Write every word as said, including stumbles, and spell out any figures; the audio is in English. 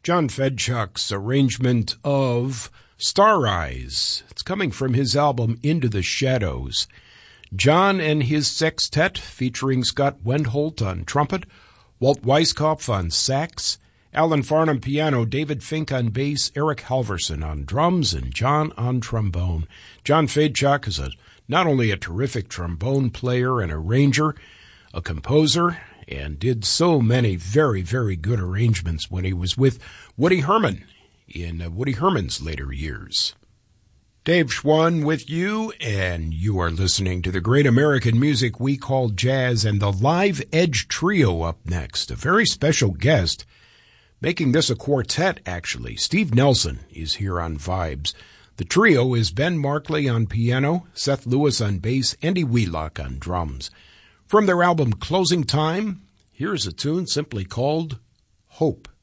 John Fedchuk's arrangement of Star Eyes. It's coming from his album Into the Shadows. John and his sextet, featuring Scott Wendholt on trumpet, Walt Weiskopf on sax, Alan Farnham piano, David Fink on bass, Eric Halverson on drums, and John on trombone. John Fedchuk is a, not only a terrific trombone player and arranger, a composer, and did so many very, very good arrangements when he was with Woody Herman in uh, Woody Herman's later years. Dave Schwann with you, and you are listening to the great American music we call jazz, and the Live Edge Trio up next. A very special guest, making this a quartet, actually. Steve Nelson is here on Vibes. The trio is Ben Markley on piano, Seth Lewis on bass, Andy Wheelock on drums. From their album Closing Time, here's a tune simply called Hope.